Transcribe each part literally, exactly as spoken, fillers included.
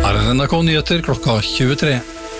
Her er N R K Nyheter klokka tjuetre.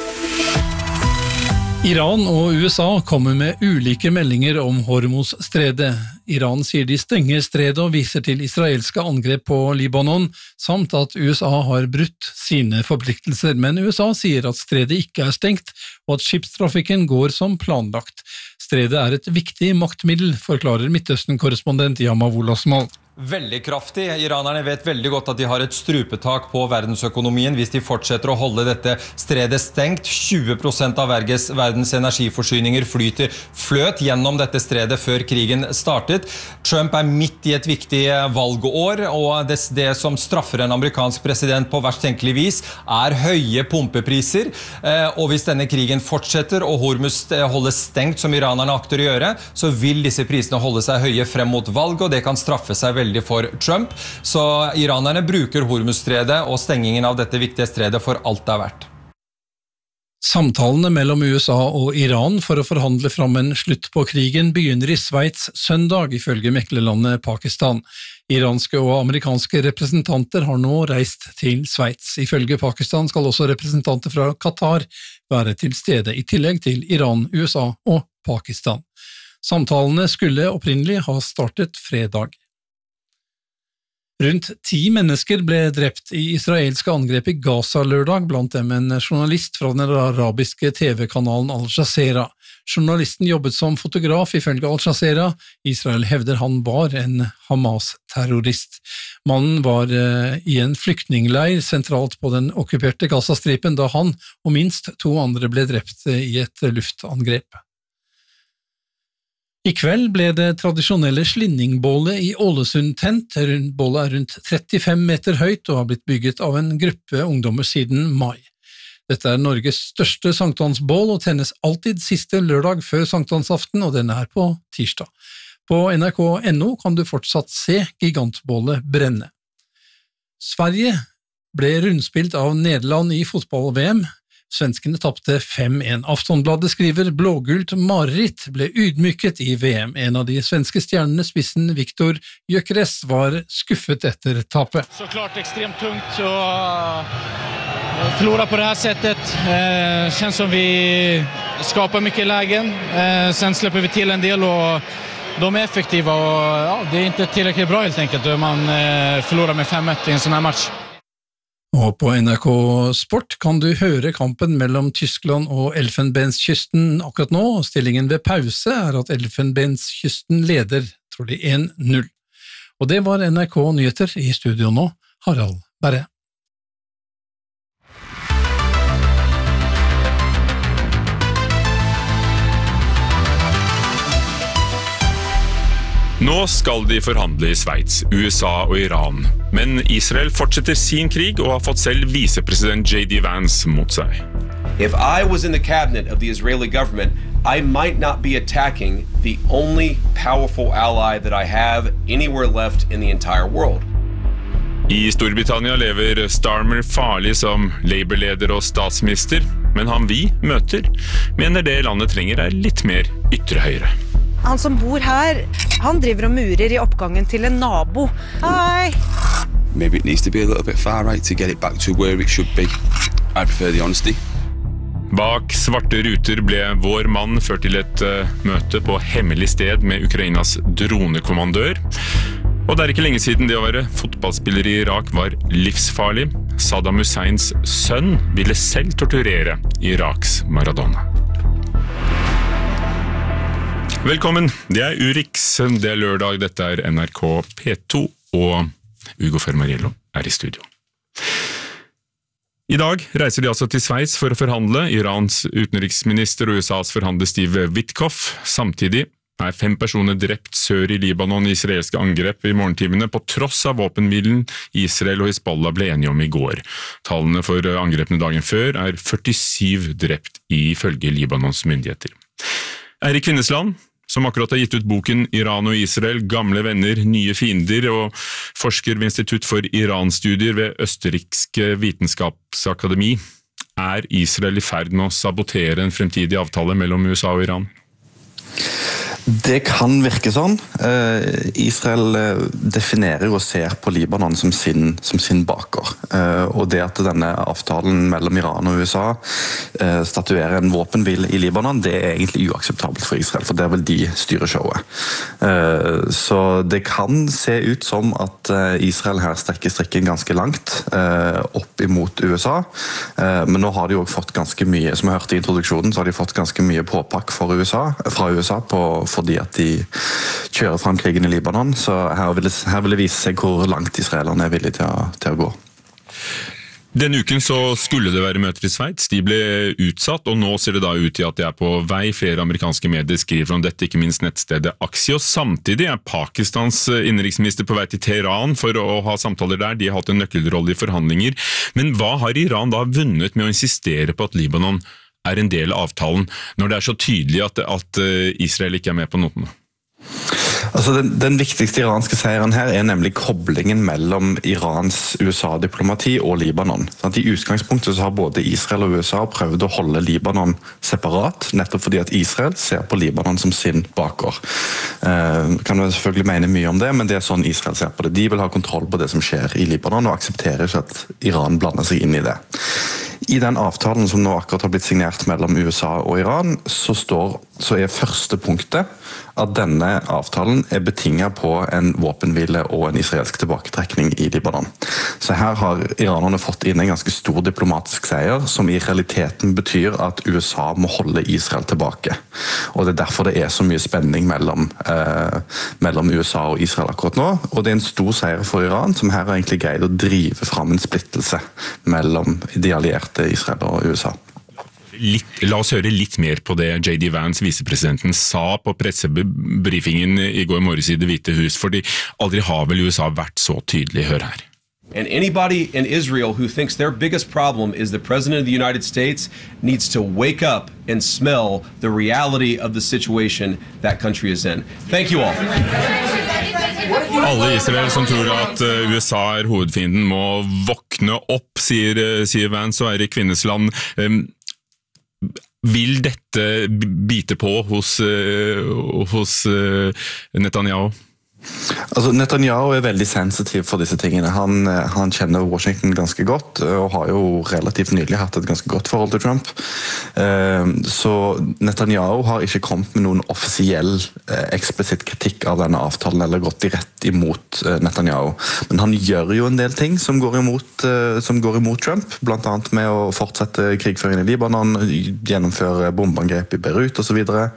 Iran og U S A kommer med ulike meldinger om Hormuz-stredet. Iran sier de stenger stredet og viser til israelske angrep på Libanon, samt at U S A har brutt sine forpliktelser, men U S A sier at stredet ikke er stengt, og at skipstrafikken går som planlagt. Stredet er et viktig maktmiddel, forklarer Midtøsten-korrespondent Yamav Asmal. Veldig kraftig. Iranerne vet veldig godt at de har et strupetak på verdensøkonomien hvis de fortsetter å holde dette stredet stengt. tjue prosent av verdens energiforsyninger flyter fløt gjennom dette stredet før krigen startet. Trump er midt i et viktig valgår, og det, det som straffer en amerikansk president på verst tenkelig vis er høye pumpepriser. Og hvis denne krigen fortsetter og Hormuz holdes stengt som iranerne akter å gjøre, så vil disse prisene holde seg høye frem mot valg, og det kan straffe seg veldig for Trump, så iranerne bruker Hormuz-stredet og stengingen av dette viktige stredet for alt det er verdt. Samtalene mellom U S A og Iran for å forhandle fram en slutt på krigen begynner i Sveits søndag, ifølge meklerlandet Pakistan. Iranske og amerikanske representanter har nå reist til Sveits. Ifølge Pakistan skal også representanter fra Qatar være til stede, i tillegg til Iran, U S A og Pakistan. Samtalene skulle opprinnelig ha startet fredag. Rundt ti mennesker ble drept i israelske angrep i Gaza lørdag, blant dem en journalist fra den arabiske T V-kanalen Al Jazeera. Journalisten jobbet som fotograf ifølge Al Jazeera. Israel hevder han var en Hamas-terrorist. Mannen var eh, i en flyktningleir sentralt på den okkuperte Gaza-stripen da han og minst to andre ble drept i et luftangrep. I kveld ble det tradisjonelle slinningbålet i Ålesund tent. Bålet er rundt trettifem meter høyt og har blitt bygget av en gruppe ungdommer siden mai. Dette er Norges største sankthansbål og tennes alltid siste lørdag før sankthansaften, og den er på tirsdag. På N R K punktum N O kan du fortsatt se gigantbålet brenne. Sverige ble rundspilt av Nederland i fotball-V M. Svenskene tapte fem en. Aftonbladet skriver blågult mareritt ble ydmyket i V M. En av de svenske stjernene, spissen Viktor Gyökeres, var skuffet etter tapet. Så klart ekstremt tungt å förlora på det här sättet. Eh, känns som vi skapar mycket lägen. Eh, sen släpper vi till en del och de är effektiva och ja, det är inte tillräckligt bra helt enkelt då man eh, förlorar med fem ett i en sån här match. Og på N R K Sport kan du høre kampen mellom Tyskland og Elfenbenskysten akkurat nå. Stillingen ved pause er at Elfenbenskysten leder, tror de, en null. Og det var N R K Nyheter, i studio nå, Harald Berre. Nå skal de forhandle i Sveits, U S A og Iran, men Israel fortsetter sin krig og har fått selv visepresident J D Vance mot seg. If I was in the cabinet of the Israeli government, I might not be attacking the only powerful ally that I have anywhere left in the entire world. I Storbritannia lever Starmer farlig som Labour-leder og statsminister, men han vi møter mener det landet trenger er litt mer ytre høyre. Han som bor her, han driver og murer i oppgangen til en nabo. Hei! Maybe it needs to be a little bit far right to get it back to where it should be. I prefer the honesty. Bak svarte ruter ble vår mann ført til et uh, møte på hemmelig sted med Ukrainas dronekommandør. Og det er ikke lenge siden det å være fotballspiller i Irak var livsfarlig. Saddam Husseins sønn ville selv torturere Iraks Maradona. Velkommen, det er Urix, det er lørdag, dette er N R K P to, og Ugo Fermariello er i studio. I dag reiser de altså til Sveits for å forhandle. Irans utenriksminister og U S A's forhandler Steve Witkoff. Samtidig er fem personer drept sør i Libanon i israelske angrep i morgentimene, på tross av våpenhvilen Israel og Hizbollah ble enige om i går. Tallene for angrepene dagen før er førtisju drept ifølge Libanons myndigheter. Eirik Kvinnesland, som akkurat har gitt ut boken Iran og Israel, gamle venner, nye fiender, og forsker ved Institutt for Iran-studier ved Østerrikske Vitenskapsakademi. Er Israel i ferd med å sabotere en fremtidig avtale mellom U S A og Iran? Det kan virke sånn. Israel definerer og ser på Libanon som sin, som sin baker. og det at denne avtalen mellom Iran og U S A statuerer en våpenhvile i Libanon, det er egentlig uakseptabelt for Israel, for der vil de styre showet. Så det kan se ut som at Israel her strekker strikken ganske langt opp imot U S A, men nå har de jo fått ganske mye, som jeg hørte i introduksjonen, så har de fått ganske mye påpakk for U S A, fra U S A på, fordi at de kjører frem krigen i Libanon, så her vil det, her vil det vise seg hvor langt israelerne er villige til å, til å gå. Denne uken så skulle det være møter i Sveits, de ble utsatt, og nå ser det da ut til at de er på vei. Flere amerikanske medier skriver om dette, ikke minst nettstedet Axios. Samtidig er Pakistans innenriksminister på vei til Teheran for å ha samtaler der. De har hatt en nøkkelrolle i forhandlinger. Men hva har Iran da vunnet med å insistere på at Libanon er en del av avtalen, når det er så tydelig at, at Israel ikke er med på notene? Altså den, den viktigste iranske seieren her er nemlig koblingen mellom Irans U S A-diplomati og Libanon. Sånn at i utgangspunktet så har både Israel og U S A prøvd å holde Libanon separat, nettopp fordi at Israel ser på Libanon som sin bakgård. Eh, kan man selvfølgelig mene mye om det, men det er sånn Israel ser på det. De vil ha kontroll på det som skjer i Libanon, og aksepterer ikke at Iran blander seg inn i det. I den avtalen som nå akkurat har blitt signert mellom U S A og Iran, så, står, så er første punktet at denne avtalen er betinget på en våpenhvile og en israelsk tilbaketrekning i Libanon. Så her har iranerne fått inn en ganske stor diplomatisk seier, som i realiteten betyr at U S A må holde Israel tilbake. Og det er derfor det er så mye spenning mellom, eh, mellom U S A og Israel akkurat nå. Og det er en stor seier for Iran, som her har egentlig greid å drive fram en splittelse mellom de allierte Israel og U S A. Litt, la oss høre litt mer på det J D Vance, visepresidenten, sa på pressebrifingen i går morges i Det hvite hus, fordi aldri har vel U S A vært så tydelig. Hør her. And anybody in Israel who thinks their biggest problem is the president of the United States needs to wake up and smell the reality of the situation that country is in. Thank you all. Alle i Israel som tror at U S A er hovedfienden må våkne opp, sier, sier Vance og Eirik Kvinnesland. Um, Vil dette bite på hos, hos Netanyahu? Altså, Netanyahu er veldig sensitiv for disse tingene. Han, han kjenner Washington ganske godt, og har jo relativt nylig hatt et ganske godt forhold til Trump. Så Netanyahu har ikke kommet med noen offisiell eksplisitt kritikk av denne avtalen, eller gått direkte imot Netanyahu. Men han gjør jo en del ting som går imot, som går imot Trump, blant annet med å fortsette krigføringen i Libanon, gjennomføre bombeangrep i Beirut og så videre.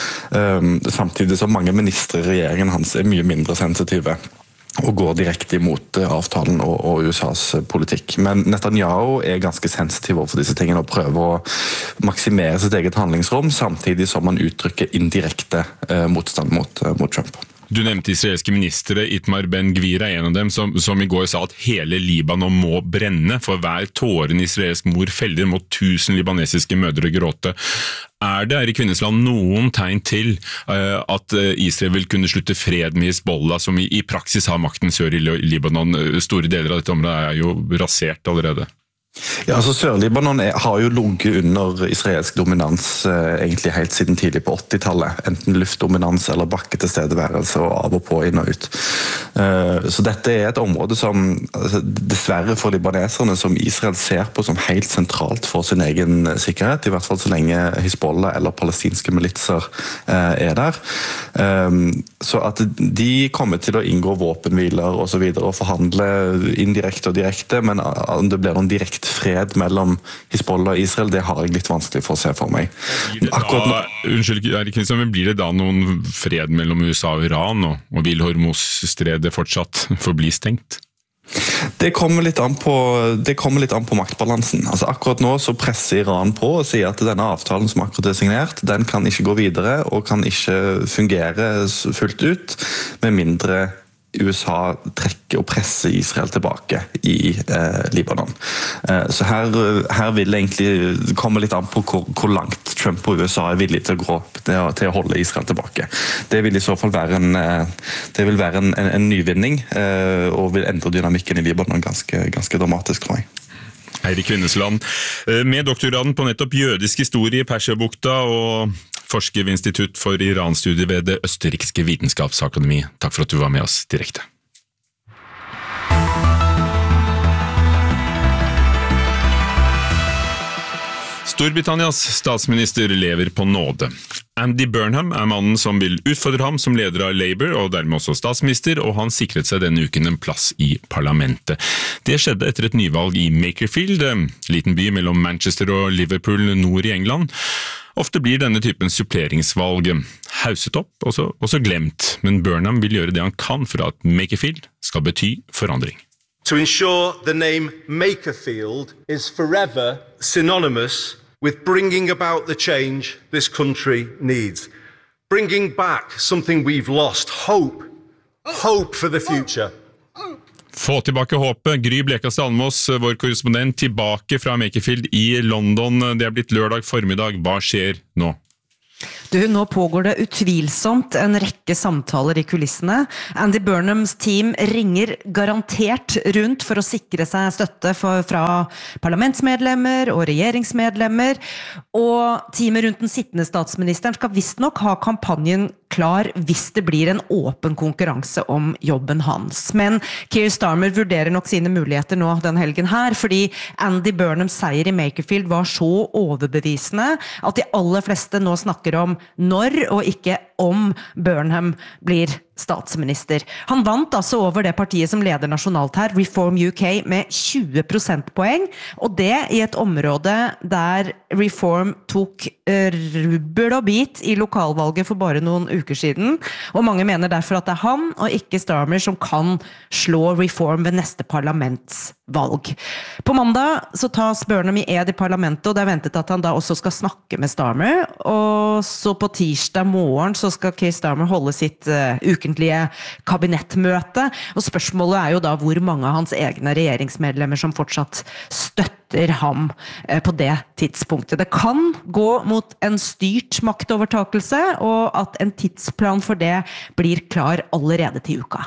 Samtidig som mange ministre i regjeringen hans er mye mindre sensitive og går direkte imot avtalen og, og U S A's politikk. Men Netanyahu er ganske sensitiv overfor disse tingene og prøver å maksimere sitt eget handlingsrom, samtidig som han uttrykker indirekte eh, motstand mot, eh, mot Trump. Du nevnte israelske ministre, Itamar Ben-Gvir er en av dem, som, som i går sa at hele Libanon må brenne, for hver tåre en israelsk mor feller må tusen libanesiske mødre gråte. Er det, Eirik Kvinnesland, noen tegn til uh, at Israel vil kunne slutte fred med Hizbollah, som i, i praksis har makten sør i Libanon? Store deler av dette området er jo rasert allerede. Ja, altså Sør-Libanon er, har jo ligget under israelsk dominans eh, egentlig helt siden tidlig på åttitallet. Enten luftdominans eller bakketilstedeværelse og av og på, inn og ut. Eh, så dette er et område som altså, dessverre for libaneserne som Israel ser på som helt sentralt for sin egen sikkerhet, i hvert fall så lenge Hizbollah eller palestinske militser eh, er der. Eh, så at de kommer til å inngå våpenhviler og så videre og forhandle indirekte og direkte, men om det blir noen direkte fred mellom Hizbollah og Israel, det har jeg litt vanskelig for å se for meg. Akkurat da, unnskyld, Eirik Kvinnesland, men blir det da noen fred mellom U S A og Iran, og, og vil Hormuz-stredet fortsatt forbli stengt? Det kommer litt an på, det kommer litt an på maktbalansen. Altså akkurat nå så presser Iran på og sier at denne avtalen som akkurat er signert, den kan ikke gå videre og kan ikke fungere fullt ut, med mindre U S A trekker og presser Israel tilbake i eh, Libanon. Eh, så her, her vil det egentlig komme litt an på hvor, hvor langt Trump og U S A er villige til å gå til, til å holde Israel tilbake. Det vil i så fall være en, det vil være en, en, en nyvinning, eh, og vil endre dynamikken i Libanon ganske, ganske dramatisk, tror jeg. Eirik Kvinnesland, med doktorgraden på nettopp jødisk historie i Persiabukta og forsker ved Institutt for Iran-studier ved Det østerrikske vitenskapsakademi. Takk for at du var med oss direkte. Storbritannias statsminister lever på nåde. Andy Burnham er mannen som vil utfordre ham som leder av Labour, og dermed også statsminister, og han sikret seg denne uken en plass i parlamentet. Det skjedde etter et nyvalg i Makerfield, en liten by mellom Manchester og Liverpool nord i England. Ofte blir denne typen suppleringsvalg hauset opp, og så, og så glemt, men Burnham vil gjøre det han kan for at Makerfield skal bety forandring. To ensure the name Makerfield is forever synonymous with bringing about the change this country needs. Bringing back something we've lost, hope. Hope for the future. Få tilbake håpet. Gry Blekastad Almås, vår korrespondent, tilbake fra Makerfield i London. Det er blitt lørdag formiddag. Hva skjer nå? Du, nå pågår det utvilsomt en rekke samtaler i kulissene. Andy Burnhams team ringer garantert rundt for å sikre seg støtte for, fra parlamentsmedlemmer og regjeringsmedlemmer, og teamet rundt den sittende statsministeren skal visst nok ha kampanjen klar hvis det blir en åpen konkurranse om jobben hans. Men Keir Starmer vurderer nok sine muligheter nå den helgen her, fordi Andy Burnhams seier i Makerfield var så overbevisende at de aller fleste nå snakker om når og ikke om Burnham blir statsminister. Han vant altså over det partiet som leder nasjonalt her, Reform U K, med tjue prosentpoeng, og det i et område der Reform tok rubbel og bit i lokalvalget for bare noen uker siden, og mange mener derfor at det er han og ikke Starmer som kan slå Reform ved neste parlamentsvalg. På mandag så tas Burnham i ed i parlamentet, og det er ventet at han da også skal snakke med Starmer, og så på tirsdag morgen så skal Keir Starmer holde sitt uh, ukentlige kabinettmøte, og spørsmålet er jo da hvor mange av hans egne regjeringsmedlemmer som fortsatt støtter ham uh, på det tidspunktet. Det kan gå mot en styrt maktovertakelse, og at en tidsplan for det blir klar allerede til uka.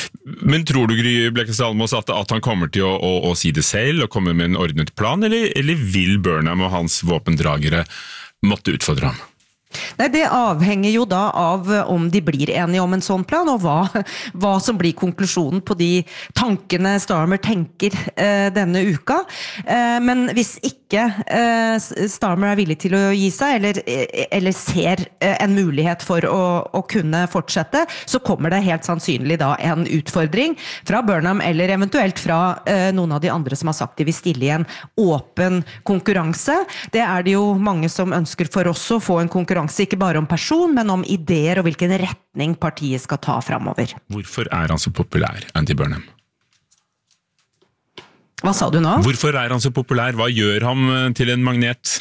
Men tror du, Gry Blekastad Almås, at, at han kommer til å, å, å si det selv og komme med en ordnet plan, eller, eller vil Burnham og hans våpendragere måtte utfordre ham? Nei, det avhenger jo da av om de blir enige om en sånn plan, og hva, hva som blir konklusjonen på de tankene Starmer tenker eh, denne uka. Eh, men hvis ikke eh, Starmer er villig til å gi seg, eller, eller ser eh, en mulighet for å, å kunne fortsette, så kommer det helt sannsynlig da en utfordring fra Burnham, eller eventuelt fra eh, noen av de andre som har sagt de vil stille i en åpen konkurranse. Det er det jo mange som ønsker for oss å få en konkurranse, ikke bare om person, men om ideer og hvilken retning partiet skal ta fremover. Hvorfor er han så populær, Andy Burnham? Hva sa du nå? Hvorfor er han så populær? Hva gjør ham til en magnet?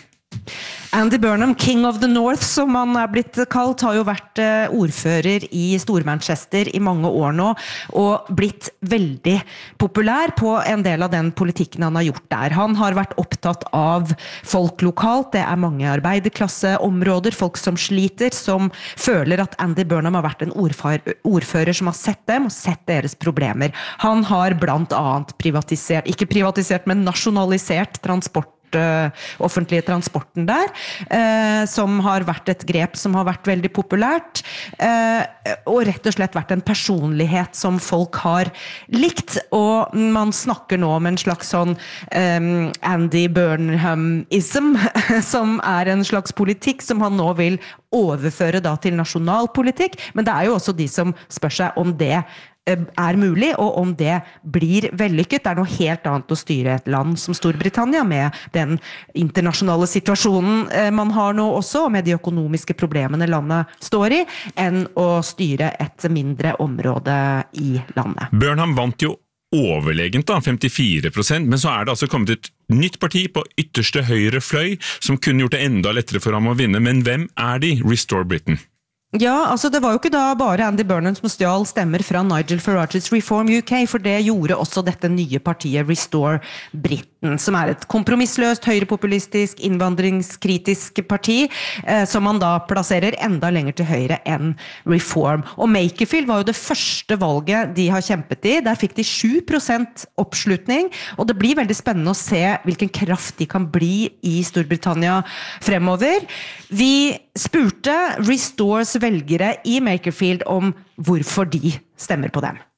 Andy Burnham, King of the North, som han er blitt kalt, har jo vært ordfører i Stor-Manchester i mange år nå, og blitt veldig populær på en del av den politikken han har gjort der. Han har vært opptatt av folk lokalt, det er mange arbeiderklasseområder, folk som sliter, som føler at Andy Burnham har vært en ordfører, ordfører som har sett dem og sett deres problemer. Han har blant annet privatisert, ikke privatisert, men nasjonalisert transport, offentlige transporten der, eh, som har vært et grep som har vært veldig populært, eh, og rett og slett vært en personlighet som folk har likt, og man snakker nå om en slags sånn eh, Andy Burnham-ism, som er en slags politikk som han nå vil overføre da til nasjonalpolitikk, men det er jo også de som spør seg om det er mulig, og om det blir vellykket. Det er noe helt annet å styre et land som Storbritannia med den internasjonale situasjonen man har nå også, og med de økonomiske problemene landet står i, enn å styre et mindre område i landet. Burnham vant jo overlegent da, femtifire prosent, men så er det altså kommet et nytt parti på ytterste høyre fløy, som kunne gjort det enda lettere for ham å vinne, men hvem er de? Restore Britain. Ja, altså det var jo ikke da bare Andy Burnham som stjal stemmer fra Nigel Farages Reform U K, for det gjorde også dette nye partiet Restore Britain, som er et kompromissløst, høyrepopulistisk, innvandringskritisk parti, eh, som man da plasserer enda lenger til høyre enn Reform. Og Makerfield var jo det første valget de har kjempet i. Der fikk de sju prosent oppslutning, og det blir veldig spennende å se hvilken kraft de kan bli i Storbritannia fremover. Vi spurte Restores velgere i Makerfield om hvorfor de stemmer på dem.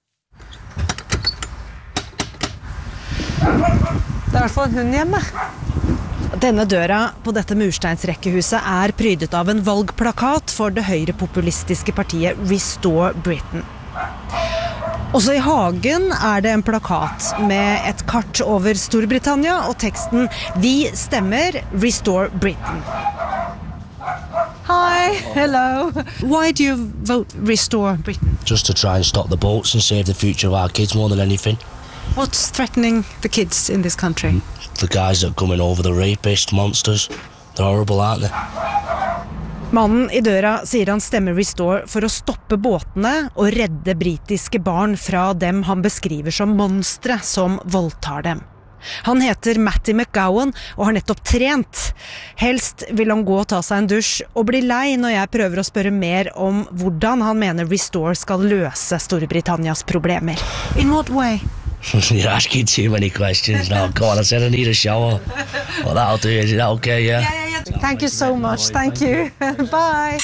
Det er i hvert fall en hund hjemme. Denne døra på dette mursteinsrekkehuset er prydet av en valgplakat for det høyrepopulistiske partiet Restore Britain. Også i hagen er det en plakat med et kart over Storbritannia og teksten «Vi stemmer Restore Britain». Hi, hello. Why do you vote Restore Britain? Just to try and stop the boats and save the future of our kids more than anything. What's threatening the kids in this country? The guys that are coming over, the rapist monsters, they're horrible, aren't they? Mannen i døra sier han stemmer Restore for å stoppe båtene og redde britiske barn fra dem han beskriver som monstre som voldtar dem. Han heter Matty McGowan og har nettopp trent. Helst vil han gå og ta seg en dusj og bli lei når jeg prøver å spørre mer om hvordan han mener Restore skal løse Storbritannias problemer. In what way? You're asking too many questions now. Go on, I said I need a shower. Well, that'll do. Is that okay, yeah? Yeah, yeah, yeah. Thank you so much. Thank you. Bye.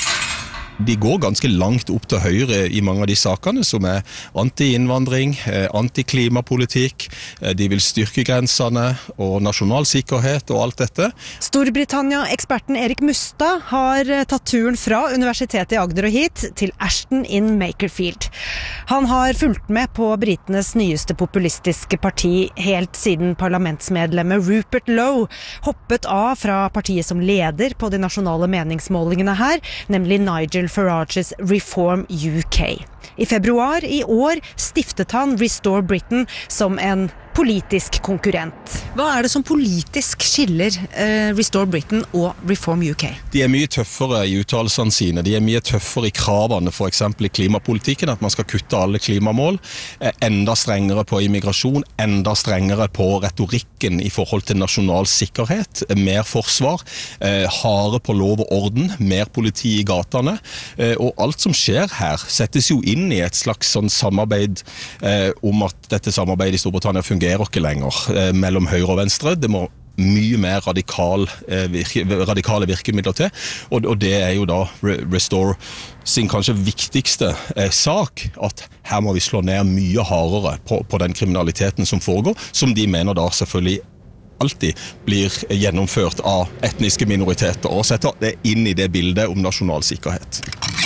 De går ganske langt opp til høyre i mange av de sakene som er anti-innvandring, anti-klimapolitikk, de vil styrke grensene og nasjonal sikkerhet og alt dette. Storbritannia-eksperten Erik Mustad har tatt turen fra Universitetet i Agder og hit til Ashton in Makerfield. Han har fulgt med på britenes nyeste populistiske parti helt siden parlamentsmedlemmet Rupert Lowe hoppet av fra partiet som leder på de nasjonale meningsmålingene her, nemlig Nigel Farage's Reform U K. I februar i år stiftet han Restore Britain som en politisk konkurrent. Hva er det som politisk skiller eh, Restore Britain og Reform U K? De er mye tøffere i uttalelsene sine, de er mye tøffere i kravene, for eksempel i klimapolitikken, at man skal kutte alle klimamål, eh, enda strengere på immigrasjon, enda strengere på retorikken i forhold til nasjonal sikkerhet, mer forsvar, eh, hare på lov og orden, mer politi i gatene, eh, og alt som skjer her settes jo inn i et slags sånn samarbeid eh, om at dette samarbeidet i Storbritannia fungerer ikke lenger eh, mellom høyre og venstre. Det må mye mer radikal, eh, virke, radikale virkemidler til, og, og det er jo da Restore sin kanskje viktigste eh, sak, at her må vi slå ned mye hardere på, på den kriminaliteten som foregår, som de mener da selvfølgelig alltid blir gjennomført av etniske minoriteter, og setter det inn i det bildet om nasjonal sikkerhet.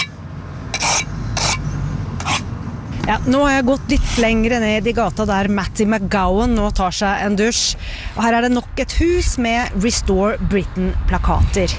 Ja, nå har jeg gått litt lengre ned i gata der Matty McGowan nå tar seg en dusj. Og her er det nok et hus med Restore Britain-plakater.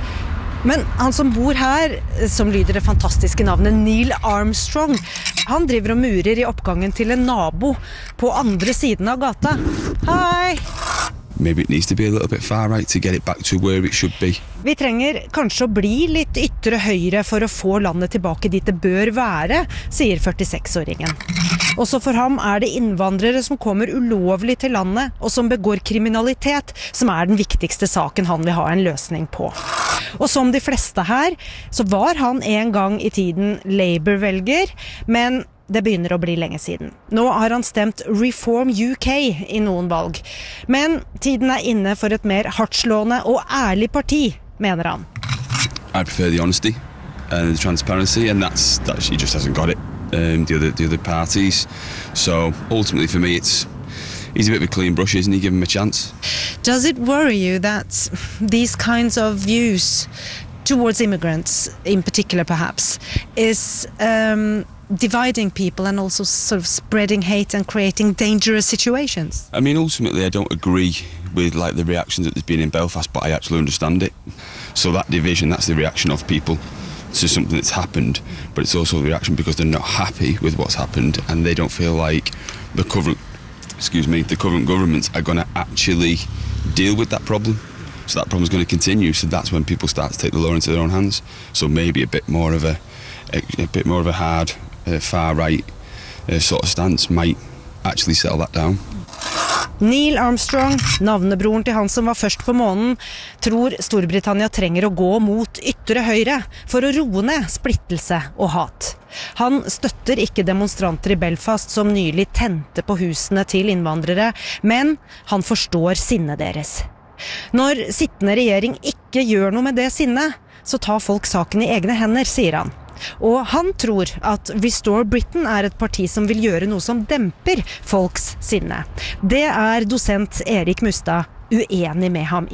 Men han som bor her, som lyder det fantastiske navnet Neil Armstrong, han driver og murer i oppgangen til en nabo på andre siden av gata. Hei! Maybe it needs to be a little bit far right to get it back to where it should be. Vi trenger kanskje å bli litt ytre høyre for å få landet tilbake dit det bør være, sier førtiseks-åringen. Også for ham er det innvandrere som kommer ulovlig til landet og som begår kriminalitet, som er den viktigste saken han vil ha en løsning på. Og som de fleste her, så var han en gang i tiden Labour-velger, men det begynner å bli lenge siden. Nå har han stemt Reform U K i noen valg. Men tiden er inne for et mer hardtslående og ærlig parti, mener han. I prefer the honesty and the transparency, and that's, that she just hasn't got it. Um, the other the other parties. So ultimately for me it's he's a bit of a clean brush, isn't he? Give him a chance. Does it worry you that these kinds of views towards immigrants in particular perhaps is um, dividing people and also sort of spreading hate and creating dangerous situations? I mean, ultimately I don't agree with like the reactions that there's been in Belfast, but I actually understand it. So that division, that's the reaction of people to something that's happened, but it's also the reaction because they're not happy with what's happened and they don't feel like the current, excuse me, the current governments are going to actually deal with that problem. So that problem's going to continue. So that's when people start to take the law into their own hands. So maybe a bit more of a, a, a bit more of a hard, uh, far right uh, sort of stance might actually settle that down. Neil Armstrong, navnebroren til han som var først på månen, tror Storbritannia trenger å gå mot ytre høyre for å roe ned splittelse og hat. Han støtter ikke demonstranter i Belfast som nylig tente på husene til innvandrere, men han forstår sinnet deres. Når sittende regjering ikke gjør noe med det sinnet, så tar folk saken i egne hender, sier han. Og han tror at Restore Britain er et parti som vil gjøre noe som demper folks sinne. Det er dosent Erik Mustad uenig med ham i.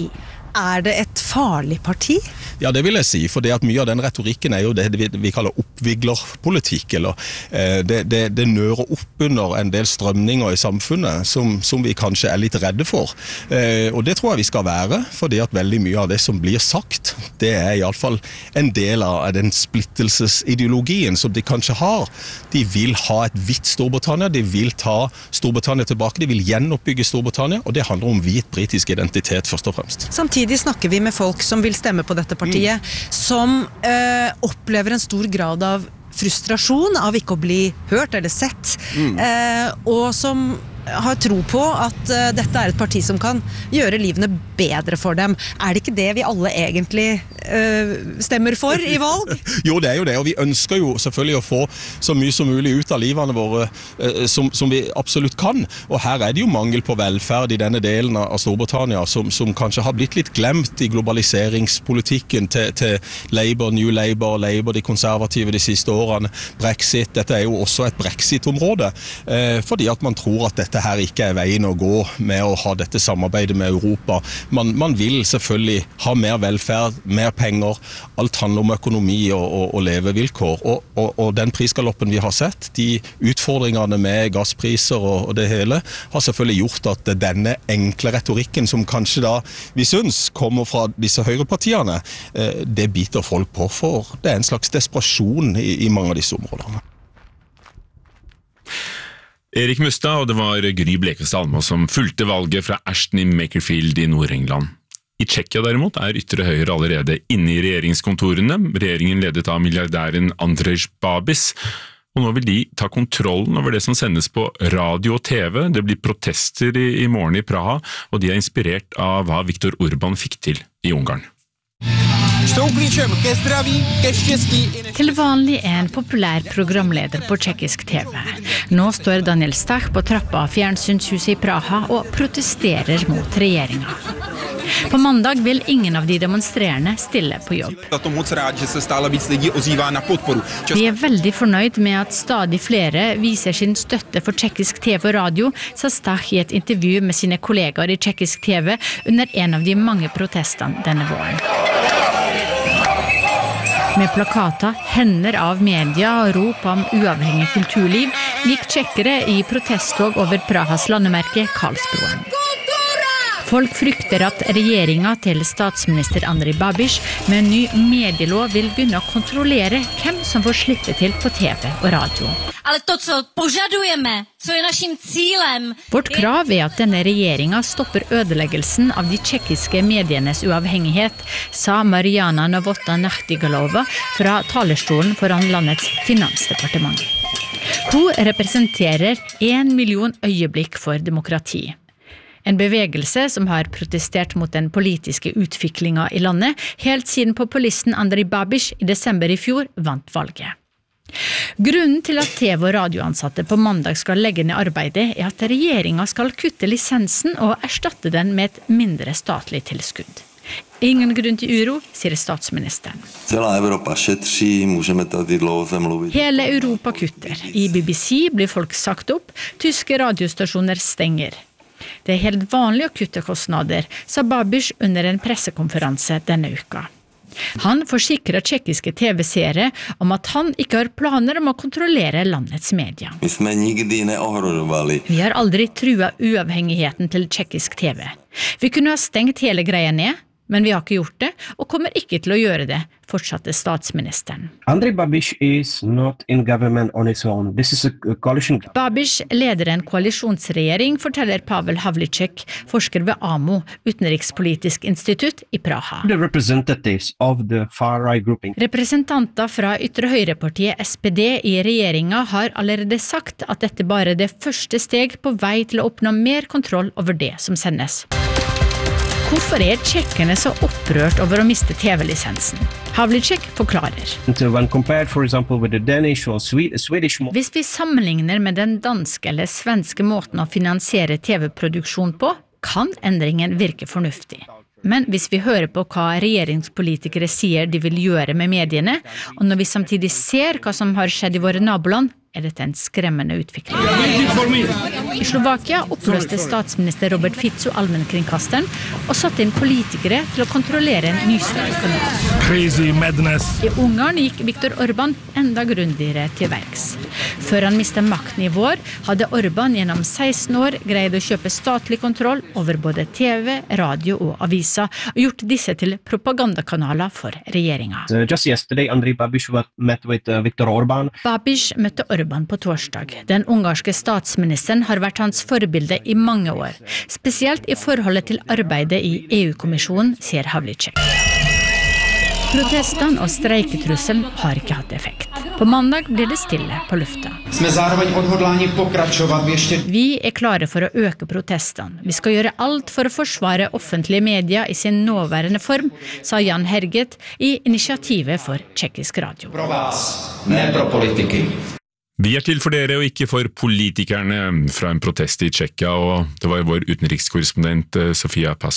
Er det et farlig parti? Ja, det vil jeg si, for det at mye av den retorikken er jo det vi, vi kaller oppviglerpolitikk, eller eh, det, det, det nører opp under en del strømninger i samfunnet som, som vi kanskje er litt redde for. Eh, og det tror jeg vi skal være, fordi at veldig mye av det som blir sagt, det er i alle fall en del av den splittelsesideologien som de kanskje har. De vil ha et hvitt Storbritannia, de vil ta Storbritannia tilbake, de vil gjenoppbygge Storbritannia, og det handler om hvit britisk identitet først og fremst. Samtidig snakker vi med folk som vil stemme på dette partiet, mm. som eh, opplever en stor grad av frustrasjon av ikke å bli hørt eller sett, mm. eh, og som har tro på at uh, dette er et parti som kan gjøre livene bedre for dem. Er det ikke det vi alle egentlig uh, stemmer for i valg? Jo, det er jo det, og vi ønsker jo selvfølgelig å få så mye som mulig ut av livene våre uh, som, som vi absolutt kan. Og her er det jo mangel på velferd i denne delen av Storbritannia som, som kanskje har blitt litt glemt i globaliseringspolitikken til, til Labour, New Labour, Labour, de konservative de siste årene, Brexit. Dette er jo også et Brexit-område, uh, fordi at man tror at dette her ikke er veien å gå med å ha dette samarbeidet med Europa. Man, man vil selvfølgelig ha mer velferd, mer penger, alt handler om økonomi og, og, og levevilkår. Og, og, og den prisgaloppen vi har sett, de utfordringene med gasspriser og, og det hele, har selvfølgelig gjort at denne enkle retorikken, som kanskje da vi synes kommer fra disse høyrepartiene, det biter folk på for. Det er en slags desperasjon i, i mange av disse områdene. Erik Mustad, og det var Gry Blekestad Almås som fulgte valget fra Ashton i Makerfield i Nord-England. I Tsjekkia derimot er ytre høyre allerede inne i regjeringskontorene. Regjeringen ledet av milliardæren Andrej Babis, og nå vil de ta kontrollen over det som sendes på radio og T V. Det blir protester i, i morgen i Praha, og de er inspirert av hva Viktor Orbán fikk til i Ungarn. Til vanlig er en populær programleder på tsjekkisk T V. Nå står Daniel Stach på trappa av fjernsynshuset i Praha og protesterer mot regjeringa. På mandag vil ingen av de demonstrerende stille på jobb. Vi er veldig fornøyd med at stadig flere viser sin støtte for tsjekkisk T V og radio, sa Stach i et intervju med sine kollegaer i tsjekkisk T V under en av de mange protestene denne våren. Med plakater, hender av media og rop om uavhengig kulturliv, gikk tsjekkere i protesttog over Prahas landemerke Karlsbroen. Folk frykter at regjeringa til statsminister Andrej Babis med en ny medielov vil begynne å kontrollere hvem som får slippe til på T V og radio. Vårt krav er at denne regjeringa stopper ødeleggelsen av de tsjekkiske medienes uavhengighet, sa Mariana Novotna Nachtigalova fra talerstolen foran landets finansdepartement. Hun representerer en million øyeblikk for demokrati. En bevegelse som har protestert mot den politiske utviklinga i landet, helt siden populisten Andrej Babis i desember i fjor vant valget. Grunnen til at T V- og radioansatte på mandag skal legge ned arbeidet er at regjeringa skal kutte lisensen og erstatte den med et mindre statlig tilskudd. Ingen grunn til uro, sier statsministeren. Hele Europa kutter. I B B C blir folk sagt opp, tyske radiostasjoner stenger. Det er helt vanlig å kutte kostnader, sa Babis under en pressekonferanse denne uka. Han forsikrer tsjekkiske T V-seere om at han ikke har planer om å kontrollere landets media. Vi har aldri trua uavhengigheten til tsjekkisk T V. Vi kunne ha stengt hele greia ned, men vi har ikke gjort det, og kommer ikke til å gjøre det, fortsatte statsministeren. Andrej Babis is not in government on its own. This is a coalition. Babis leder en koalisjonsregjering, forteller Pavel Havlicek, forsker ved A M O, utenrikspolitisk institutt i Praha. The representatives of the far-right grouping. Representanter fra ytre høyrepartiet S P D i regjeringa har allerede sagt at dette bare er det første steg på vei til å oppnå mer kontroll over det som sendes. Hvorfor er tsjekkerne så opprørt over å miste T V-lisensen? Havlicek forklarer. Hvis vi sammenligner med den danske eller svenske måten å finansiere T V-produksjon på, kan endringen virke fornuftig. Men hvis vi hører på hva regjeringspolitikere sier de vil gjøre med mediene, og når vi samtidig ser hva som har skjedd i våre naboland, er dette en skremmende utvikling. I Slovakia oppløste statsminister Robert Fico allmennkringkasteren og satte inn politikere til å kontrollere en nyhetskanal. Crazy madness. I Ungarn gikk Viktor Orbán enda grundigere til verks. Før han mistet makten i vår, hadde Orbán gjennom seksten år greid å kjøpe statlig kontroll over både T V, radio og aviser, og gjort disse til propagandakanaler for regjeringa. Uh, just yesterday, Andrej Babiš met with uh, Viktor Orbán. Babiš møtte Orbán på torsdag. Den ungarske statsministeren har vært hans forbilde i mange år, spesielt i forholdet til arbeidet i E U-kommisjonen, sier Havlicek. Protestene og streiketrusselen har ikke hatt effekt. På mandag blir det stille på lufta. Vi er klare for å øke protestene. Vi skal gjøre alt for å forsvare offentlige medier i sin nåværende form, sa Jan Herget i initiativet for Tsjekkisk radio. Vi er til for dere og ikke for politikerne fra en protest i Tsjekkia, og det var vår utenrikskorrespondent Sofia Pass